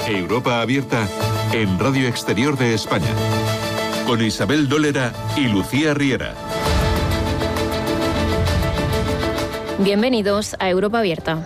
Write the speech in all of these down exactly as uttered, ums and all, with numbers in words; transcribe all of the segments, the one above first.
Europa Abierta en Radio Exterior de España, con Isabel Dólera y Lucía Riera. Bienvenidos a Europa Abierta.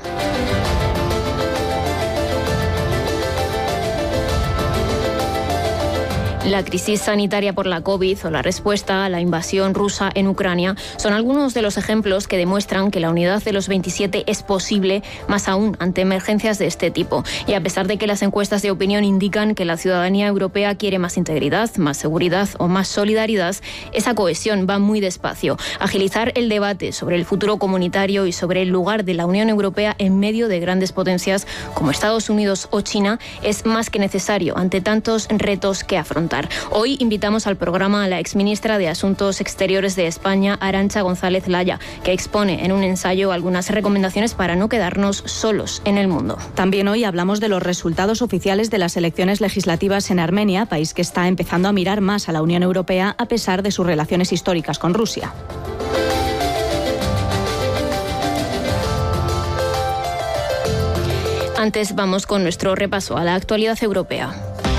La crisis sanitaria por la COVID o la respuesta a la invasión rusa en Ucrania son algunos de los ejemplos que demuestran que la unidad de los veintisiete es posible, más aún ante emergencias de este tipo. Y a pesar de que las encuestas de opinión indican que la ciudadanía europea quiere más integridad, más seguridad o más solidaridad, esa cohesión va muy despacio. Agilizar el debate sobre el futuro comunitario y sobre el lugar de la Unión Europea en medio de grandes potencias como Estados Unidos o China es más que necesario ante tantos retos que afrontar. Hoy invitamos al programa a la exministra de Asuntos Exteriores de España, Arantxa González Laya, que expone en un ensayo algunas recomendaciones para no quedarnos solos en el mundo. También hoy hablamos de los resultados oficiales de las elecciones legislativas en Armenia, país que está empezando a mirar más a la Unión Europea a pesar de sus relaciones históricas con Rusia. Antes vamos con nuestro repaso a la actualidad europea.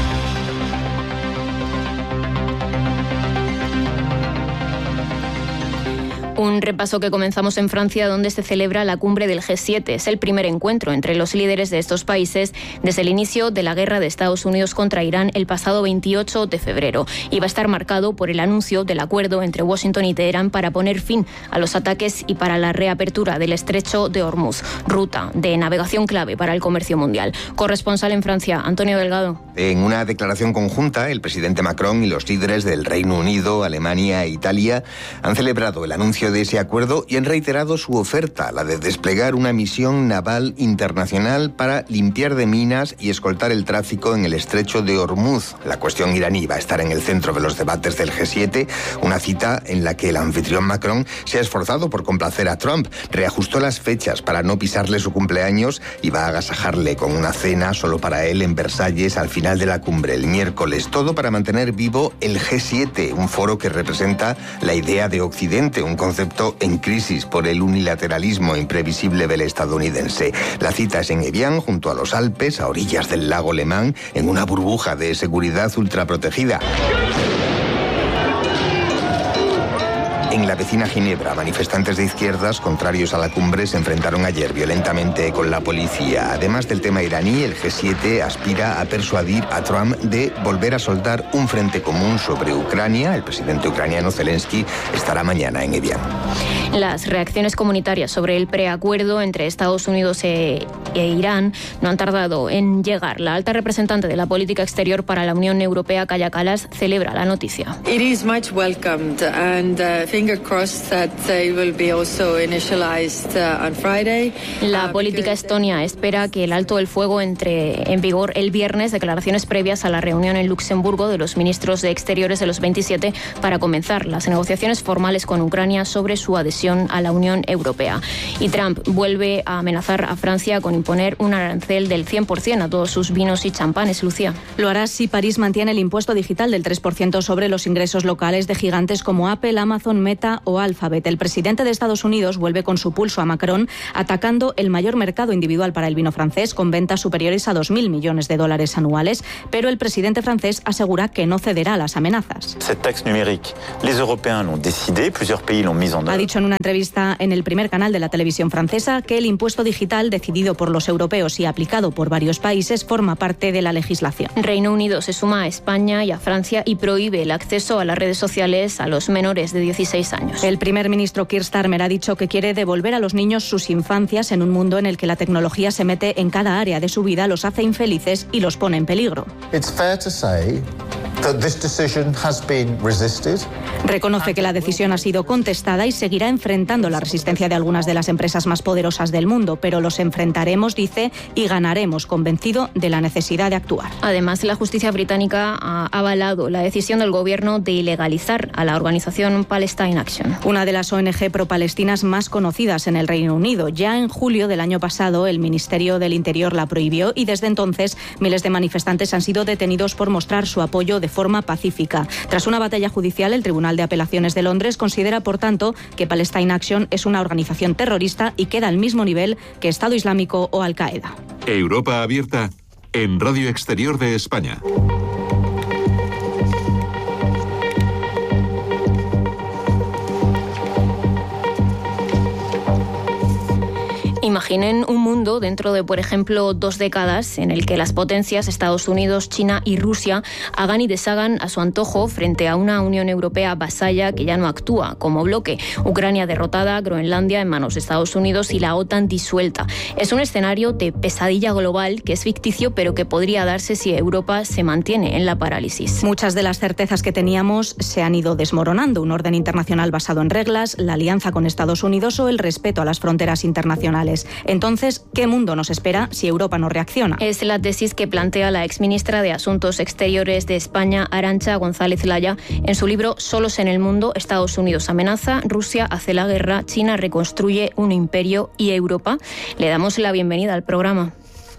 Un repaso que comenzamos en Francia, donde se celebra la cumbre del G siete. Es el primer encuentro entre los líderes de estos países desde el inicio de la guerra de Estados Unidos contra Irán el pasado veintiocho de febrero. Y va a estar marcado por el anuncio del acuerdo entre Washington y Teherán para poner fin a los ataques y para la reapertura del estrecho de Hormuz, ruta de navegación clave para el comercio mundial. Corresponsal en Francia, Antonio Delgado. En una declaración conjunta, el presidente Macron y los líderes del Reino Unido, Alemania e Italia han celebrado el anuncio de ese acuerdo y han reiterado su oferta, la de desplegar una misión naval internacional para limpiar de minas y escoltar el tráfico en el estrecho de Hormuz. La cuestión iraní va a estar en el centro de los debates del G siete, una cita en la que el anfitrión Macron se ha esforzado por complacer a Trump, reajustó las fechas para no pisarle su cumpleaños y va a agasajarle con una cena solo para él en Versalles al final de la cumbre el miércoles. Todo para mantener vivo el G siete, un foro que representa la idea de Occidente, un concepto en crisis por el unilateralismo imprevisible del estadounidense. La cita es en Evian, junto a los Alpes, a orillas del lago Le Mans, en una burbuja de seguridad ultraprotegida. En la vecina Ginebra, manifestantes de izquierdas contrarios a la cumbre se enfrentaron ayer violentamente con la policía. Además del tema iraní, el G siete aspira a persuadir a Trump de volver a soldar un frente común sobre Ucrania. El presidente ucraniano Zelensky estará mañana en Evian. Las reacciones comunitarias sobre el preacuerdo entre Estados Unidos e, e Irán no han tardado en llegar. La alta representante de la política exterior para la Unión Europea, Kaja Kallas, celebra la noticia. It is much welcomed and uh, finger crossed that it will be also initialized uh, on Friday. La política estonia espera que el alto el fuego entre en vigor el viernes, declaraciones previas a la reunión en Luxemburgo de los ministros de Exteriores de los veintisiete para comenzar las negociaciones formales con Ucrania sobre su adhesión a la Unión Europea. Y Trump vuelve a amenazar a Francia con imponer un arancel del cien por ciento a todos sus vinos y champanes. Lucía. Lo hará si París mantiene el impuesto digital del tres por ciento sobre los ingresos locales de gigantes como Apple, Amazon, Meta o Alphabet. El presidente de Estados Unidos vuelve con su pulso a Macron, atacando el mayor mercado individual para el vino francés, con ventas superiores a dos mil millones de dólares anuales, pero el presidente francés asegura que no cederá a las amenazas. Cette taxe numérique, les Européens l'ont décidé, plusieurs pays l'ont mise en œuvre. Ha dicho en una entrevista en el primer canal de la televisión francesa que el impuesto digital, decidido por los europeos y aplicado por varios países, forma parte de la legislación. Reino Unido se suma a España y a Francia y prohíbe el acceso a las redes sociales a los menores de dieciséis años. El primer ministro Keir Starmer ha dicho que quiere devolver a los niños sus infancias en un mundo en el que la tecnología se mete en cada área de su vida, los hace infelices y los pone en peligro. It's fair to say that this decision has been resisted. Reconoce que la decisión ha sido contestada y seguirá enfrentando la resistencia de algunas de las empresas más poderosas del mundo, pero los enfrentaremos, dice, y ganaremos, convencido de la necesidad de actuar. Además, la justicia británica ha avalado la decisión del gobierno de ilegalizar a la organización Palestine Action. Una de las O N G pro-palestinas más conocidas en el Reino Unido. Ya en julio del año pasado, el Ministerio del Interior la prohibió y desde entonces miles de manifestantes han sido detenidos por mostrar su apoyo de forma pacífica. Tras una batalla judicial, el Tribunal de Apelaciones de Londres considera, por tanto, que Palestine Action es una organización terrorista y queda al mismo nivel que Estado Islámico o Al-Qaeda. Europa Abierta en Radio Exterior de España. Imaginen un mundo dentro de, por ejemplo, dos décadas en el que las potencias Estados Unidos, China y Rusia hagan y deshagan a su antojo frente a una Unión Europea vasalla que ya no actúa como bloque. Ucrania derrotada, Groenlandia en manos de Estados Unidos y la OTAN disuelta. Es un escenario de pesadilla global que es ficticio, pero que podría darse si Europa se mantiene en la parálisis. Muchas de las certezas que teníamos se han ido desmoronando. Un orden internacional basado en reglas, la alianza con Estados Unidos o el respeto a las fronteras internacionales. Entonces, ¿qué mundo nos espera si Europa no reacciona? Es la tesis que plantea la exministra de Asuntos Exteriores de España, Arantxa González Laya, en su libro Solos en el mundo, Estados Unidos amenaza, Rusia hace la guerra, China reconstruye un imperio y Europa. Le damos la bienvenida al programa.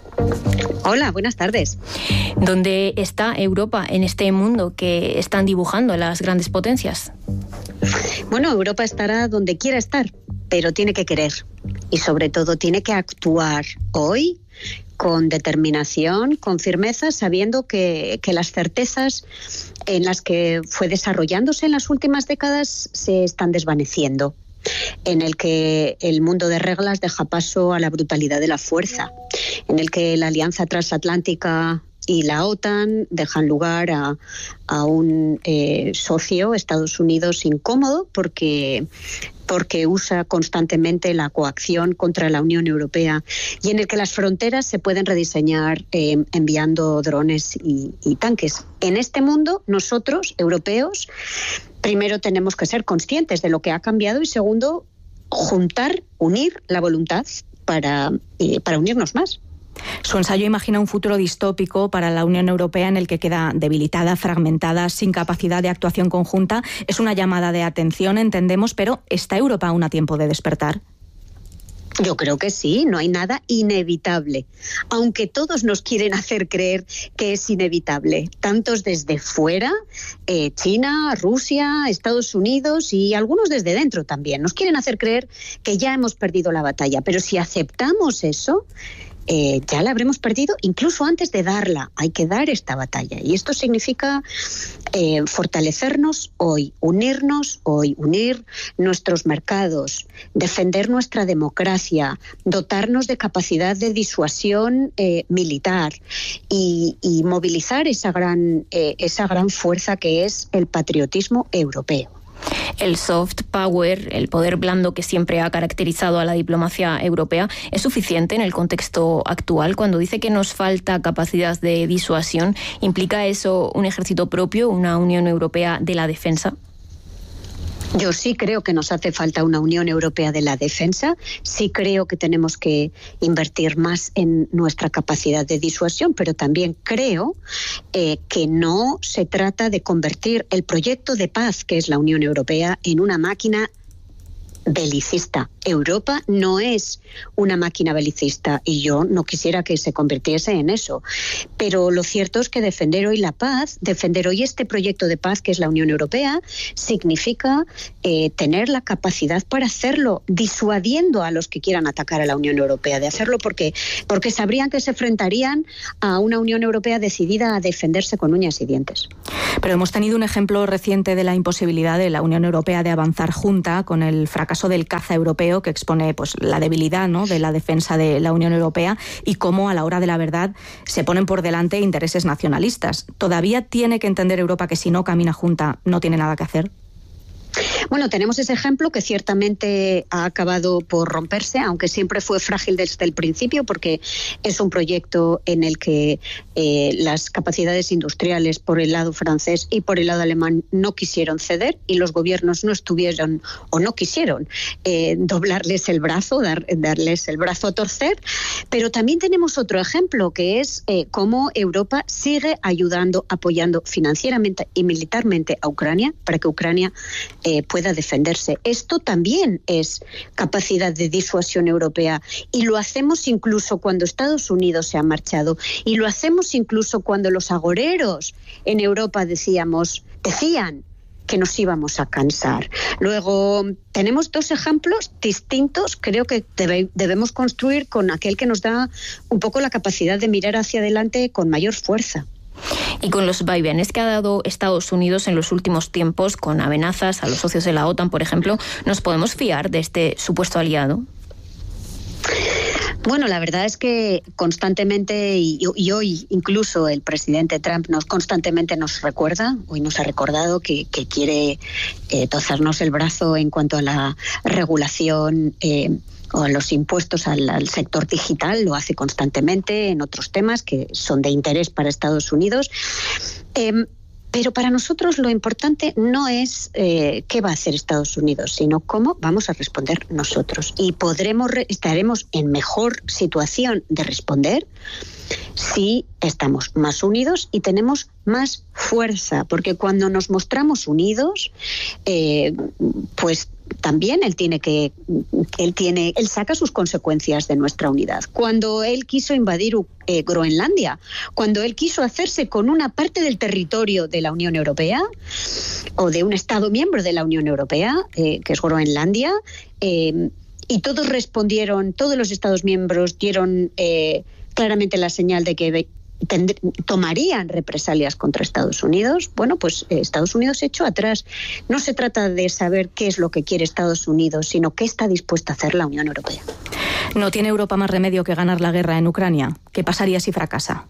Hola, buenas tardes. ¿Dónde está Europa en este mundo que están dibujando las grandes potencias? Bueno, Europa estará donde quiera estar, pero tiene que querer y sobre todo tiene que actuar hoy con determinación, con firmeza, sabiendo que, que las certezas en las que fue desarrollándose en las últimas décadas se están desvaneciendo, en el que el mundo de reglas deja paso a la brutalidad de la fuerza, en el que la Alianza Transatlántica y la OTAN dejan lugar a, a un eh, socio, Estados Unidos, incómodo porque, porque usa constantemente la coacción contra la Unión Europea y en el que las fronteras se pueden rediseñar eh, enviando drones y, y tanques. En este mundo, nosotros, europeos, primero tenemos que ser conscientes de lo que ha cambiado y segundo, juntar, unir la voluntad para, eh, para unirnos más. Su ensayo imagina un futuro distópico para la Unión Europea en el que queda debilitada, fragmentada, sin capacidad de actuación conjunta. Es una llamada de atención, entendemos, pero ¿está Europa aún a tiempo de despertar? Yo creo que sí, no hay nada inevitable, aunque todos nos quieren hacer creer que es inevitable, tantos desde fuera, eh, China, Rusia, Estados Unidos y algunos desde dentro también. Nos quieren hacer creer que ya hemos perdido la batalla, pero si aceptamos eso, Eh, ya la habremos perdido incluso antes de darla. Hay que dar esta batalla y esto significa eh, fortalecernos hoy, unirnos hoy, unir nuestros mercados, defender nuestra democracia, dotarnos de capacidad de disuasión eh, militar y, y movilizar esa gran, eh, esa gran fuerza que es el patriotismo europeo. El soft power, el poder blando que siempre ha caracterizado a la diplomacia europea, ¿es suficiente en el contexto actual? Cuando dice que nos falta capacidad de disuasión, ¿implica eso un ejército propio, una Unión Europea de la defensa? Yo sí creo que nos hace falta una Unión Europea de la defensa, sí creo que tenemos que invertir más en nuestra capacidad de disuasión, pero también creo eh, que no se trata de convertir el proyecto de paz que es la Unión Europea en una máquina belicista. Europa no es una máquina belicista y yo no quisiera que se convirtiese en eso. Pero lo cierto es que defender hoy la paz, defender hoy este proyecto de paz que es la Unión Europea, significa eh, tener la capacidad para hacerlo, disuadiendo a los que quieran atacar a la Unión Europea de hacerlo porque, porque sabrían que se enfrentarían a una Unión Europea decidida a defenderse con uñas y dientes. Pero hemos tenido un ejemplo reciente de la imposibilidad de la Unión Europea de avanzar junta con el fracaso del caza europeo que expone pues, la debilidad, ¿no?, de la defensa de la Unión Europea y cómo a la hora de la verdad se ponen por delante intereses nacionalistas. ¿Todavía tiene que entender Europa que si no camina junta no tiene nada que hacer? Bueno, tenemos ese ejemplo que ciertamente ha acabado por romperse, aunque siempre fue frágil desde el principio, porque es un proyecto en el que eh, las capacidades industriales por el lado francés y por el lado alemán no quisieron ceder y los gobiernos no estuvieron o no quisieron eh, doblarles el brazo, dar, darles el brazo a torcer. Pero también tenemos otro ejemplo, que es eh, cómo Europa sigue ayudando, apoyando financieramente y militarmente a Ucrania para que Ucrania Eh, pueda defenderse. Esto también es capacidad de disuasión europea y lo hacemos incluso cuando Estados Unidos se ha marchado y lo hacemos incluso cuando los agoreros en Europa decíamos, decían que nos íbamos a cansar. Luego, tenemos dos ejemplos distintos, creo que debe, debemos construir con aquel que nos da un poco la capacidad de mirar hacia adelante con mayor fuerza. Y con los vaivenes que ha dado Estados Unidos en los últimos tiempos, con amenazas a los socios de la OTAN, por ejemplo, ¿nos podemos fiar de este supuesto aliado? Bueno, la verdad es que constantemente, y, y hoy incluso el presidente Trump nos constantemente nos recuerda, hoy nos ha recordado que, que quiere eh, torcernos el brazo en cuanto a la regulación eh, o a los impuestos al, al sector digital, lo hace constantemente en otros temas que son de interés para Estados Unidos. Eh, Pero para nosotros lo importante no es eh, qué va a hacer Estados Unidos, sino cómo vamos a responder nosotros. Y podremos estaremos en mejor situación de responder si estamos más unidos y tenemos más fuerza. Porque cuando nos mostramos unidos, eh, pues también él tiene que él tiene él saca sus consecuencias de nuestra unidad. Cuando él quiso invadir eh, Groenlandia, cuando él quiso hacerse con una parte del territorio de la Unión Europea o de un Estado miembro de la Unión Europea, eh, que es Groenlandia, eh, y todos respondieron, todos los Estados miembros dieron eh, claramente la señal de que Tend- tomarían represalias contra Estados Unidos. Bueno, pues eh, Estados Unidos se echó atrás. No se trata de saber qué es lo que quiere Estados Unidos, sino qué está dispuesta a hacer la Unión Europea. ¿No tiene Europa más remedio que ganar la guerra en Ucrania? ¿Qué pasaría si fracasa?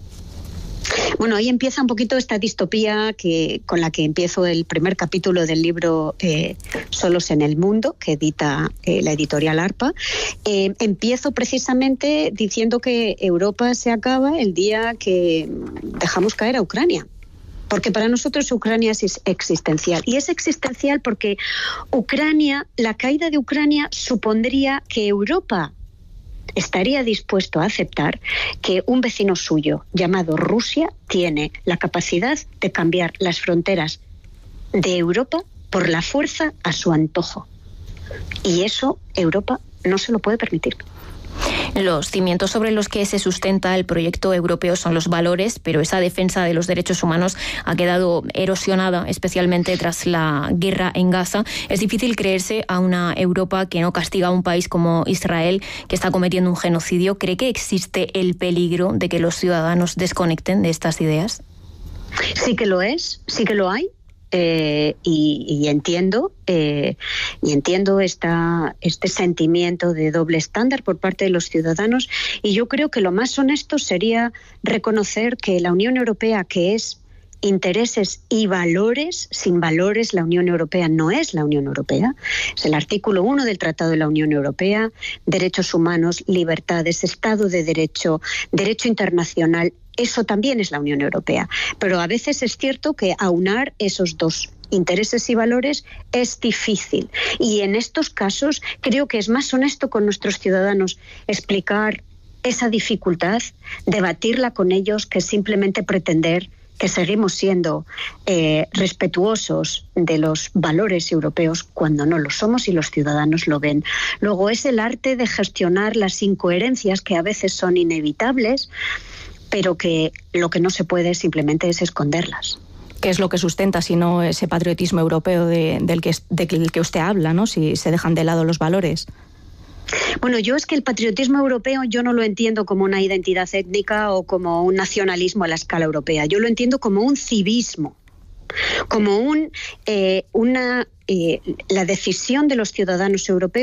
Bueno, ahí empieza un poquito esta distopía que, con la que empiezo el primer capítulo del libro eh, Solos en el Mundo, que edita eh, la editorial ARPA. Eh, empiezo precisamente diciendo que Europa se acaba el día que dejamos caer a Ucrania. Porque para nosotros Ucrania es existencial. Y es existencial porque Ucrania, la caída de Ucrania supondría que Europa estaría dispuesto a aceptar que un vecino suyo llamado Rusia tiene la capacidad de cambiar las fronteras de Europa por la fuerza a su antojo. Y eso Europa no se lo puede permitir. Los cimientos sobre los que se sustenta el proyecto europeo son los valores, pero esa defensa de los derechos humanos ha quedado erosionada, especialmente tras la guerra en Gaza. Es difícil creerse a una Europa que no castiga a un país como Israel, que está cometiendo un genocidio. ¿Cree que existe el peligro de que los ciudadanos desconecten de estas ideas? Sí que lo es, sí que lo hay. Eh, y, y entiendo eh, y entiendo esta, este sentimiento de doble estándar por parte de los ciudadanos, y yo creo que lo más honesto sería reconocer que la Unión Europea, que es intereses y valores, sin valores la Unión Europea no es la Unión Europea. Es el artículo uno del Tratado de la Unión Europea: derechos humanos, libertades, Estado de Derecho, derecho internacional. Eso también es la Unión Europea. Pero a veces es cierto que aunar esos dos intereses y valores es difícil. Y en estos casos creo que es más honesto con nuestros ciudadanos explicar esa dificultad, debatirla con ellos, que simplemente pretender que seguimos siendo eh, respetuosos de los valores europeos cuando no lo somos y los ciudadanos lo ven. Luego es el arte de gestionar las incoherencias que a veces son inevitables, pero que lo que no se puede simplemente es esconderlas. ¿Qué es lo que sustenta, si no ese patriotismo europeo de, del, que, del que usted habla, ¿no? Si se dejan de lado los valores? Bueno, yo es que el patriotismo europeo yo no lo entiendo como una identidad étnica o como un nacionalismo a la escala europea. Yo lo entiendo como un civismo, como un, eh, una, eh, la decisión de los ciudadanos europeos